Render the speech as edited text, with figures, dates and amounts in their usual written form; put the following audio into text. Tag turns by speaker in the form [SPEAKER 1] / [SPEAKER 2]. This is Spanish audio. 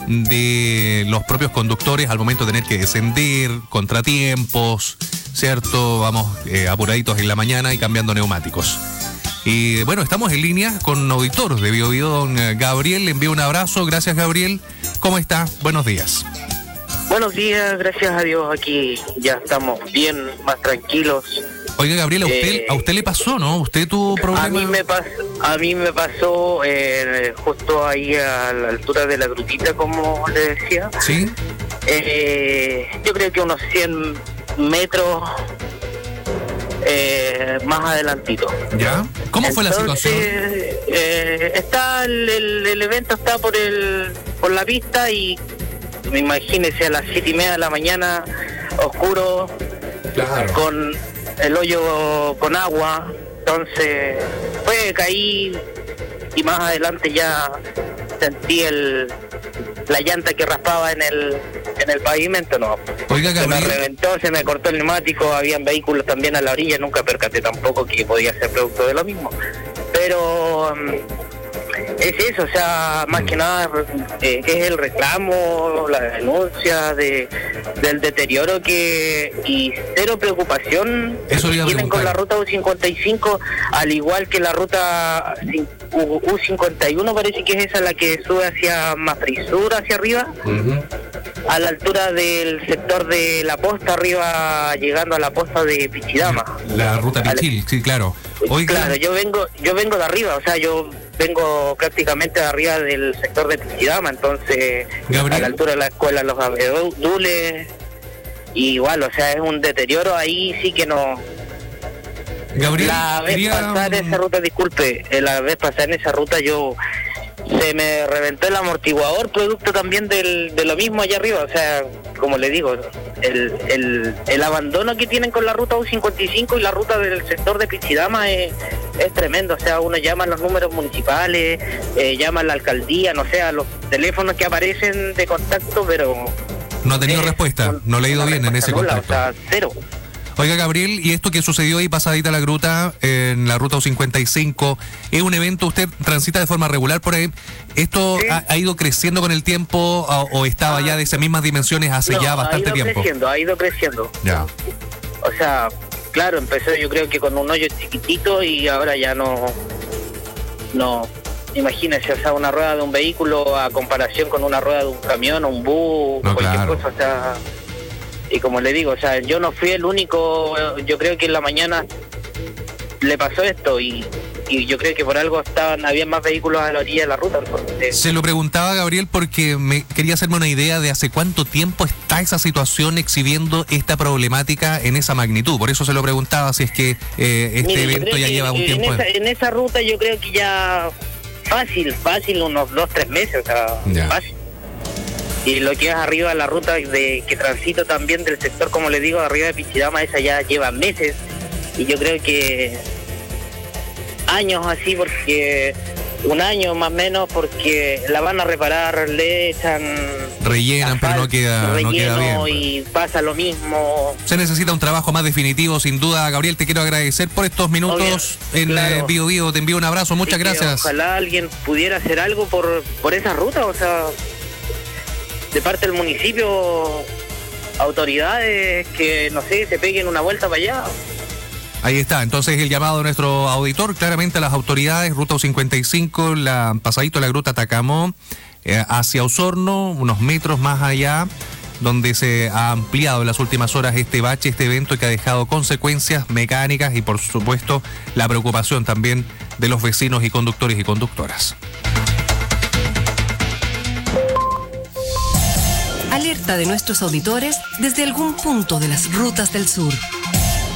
[SPEAKER 1] de los propios conductores al momento de tener que descender, contratiempos, ¿cierto? Vamos apuraditos en la mañana y cambiando neumáticos. Y bueno, estamos en línea con un auditor de Bío Bío, don Gabriel. Le envío un abrazo. Gracias, Gabriel. ¿Cómo está? Buenos días.
[SPEAKER 2] Buenos días, gracias a Dios. Aquí ya estamos bien, más tranquilos.
[SPEAKER 1] Oiga, Gabriel, a usted le pasó, ¿no? ¿Usted tuvo problemas?
[SPEAKER 2] A mí me pasó justo ahí a la altura de la grutita, como le decía.
[SPEAKER 1] ¿Sí?
[SPEAKER 2] Yo creo que unos 100 metros más adelantito.
[SPEAKER 1] ¿Ya? ¿Cómo fue la situación?
[SPEAKER 2] Está el evento está por la pista y imagínese a las 7:30 de la mañana, oscuro,
[SPEAKER 1] claro,
[SPEAKER 2] con el hoyo con agua. Entonces caí y más adelante ya sentí la llanta que raspaba en el pavimento. No,
[SPEAKER 1] oiga, Gabriel,
[SPEAKER 2] se me reventó, se me cortó el neumático. Habían vehículos también a la orilla, nunca percaté tampoco que podía ser producto de lo mismo, pero es eso, o sea, más que nada es el reclamo, la denuncia del deterioro y cero preocupación
[SPEAKER 1] eso
[SPEAKER 2] que tienen con la ruta U55, al igual que la ruta U51, parece que es esa la que sube hacia Mafrisur, hacia arriba, a la altura del sector de la posta, arriba llegando a la posta de Pichidama. La
[SPEAKER 1] ruta Pichil, sí, claro.
[SPEAKER 2] Oiga. Claro, yo vengo de arriba, o sea, yo vengo prácticamente de arriba del sector de Pichidama, entonces Gabriel, a la altura de la escuela Los Abedules, igual, o sea, es un deterioro ahí, sí que no.
[SPEAKER 1] Gabriel,
[SPEAKER 2] la vez pasada en esa ruta, disculpe, la vez pasada en esa ruta se me reventó el amortiguador, producto también de lo mismo allá arriba, o sea, como le digo, el abandono que tienen con la ruta U55 y la ruta del sector de Pichidama es tremendo, o sea, uno llama a los números municipales, llama a la alcaldía, no sé, a los teléfonos que aparecen de contacto, pero
[SPEAKER 1] no ha tenido respuesta, no le ha ido bien en ese contacto.
[SPEAKER 2] O sea, cero.
[SPEAKER 1] Oiga, Gabriel, ¿y esto que sucedió ahí pasadita la gruta, en la ruta U55, es un evento, usted transita de forma regular por ahí? ¿Esto sí ha ido creciendo con el tiempo o estaba ya de esas mismas dimensiones hace ya bastante tiempo?
[SPEAKER 2] Ha ido creciendo.
[SPEAKER 1] Ya.
[SPEAKER 2] O sea, claro, empezó yo creo que con un hoyo chiquitito y ahora ya no, imagínese, o sea, una rueda de un vehículo a comparación con una rueda de un camión o un bus,
[SPEAKER 1] no,
[SPEAKER 2] cualquier
[SPEAKER 1] claro
[SPEAKER 2] cosa, o sea. Y como le digo, o sea, yo no fui el único, yo creo que en la mañana le pasó esto y yo creo que por algo había más vehículos a la orilla de la ruta. Entonces.
[SPEAKER 1] Se lo preguntaba, Gabriel, porque quería hacerme una idea de hace cuánto tiempo está esa situación exhibiendo esta problemática en esa magnitud. Por eso se lo preguntaba si es que evento ya lleva un tiempo.
[SPEAKER 2] En esa ruta yo creo que ya fácil, unos 2-3 meses, o sea,
[SPEAKER 1] ya.
[SPEAKER 2] Fácil. Y lo que es arriba la ruta que transito también del sector, como le digo, arriba de Pichidama, esa ya lleva meses. Y yo creo que años así, porque un año más o menos, porque la van a reparar, le echan...
[SPEAKER 1] rellenan, pero no queda bien.
[SPEAKER 2] Y pasa lo mismo.
[SPEAKER 1] Se necesita un trabajo más definitivo, sin duda. Gabriel, te quiero agradecer por estos minutos en Bío Bío. Te envío un abrazo, muchas gracias.
[SPEAKER 2] Ojalá alguien pudiera hacer algo por esa ruta, o sea, de parte del municipio, autoridades que, no sé, se peguen una vuelta para allá.
[SPEAKER 1] Ahí está, entonces el llamado de nuestro auditor, claramente a las autoridades, ruta U55, pasadito de la gruta Atacamó, hacia Osorno, unos metros más allá, donde se ha ampliado en las últimas horas este bache, este evento que ha dejado consecuencias mecánicas y por supuesto la preocupación también de los vecinos y conductores y conductoras.
[SPEAKER 3] Alerta de nuestros auditores desde algún punto de las rutas del sur.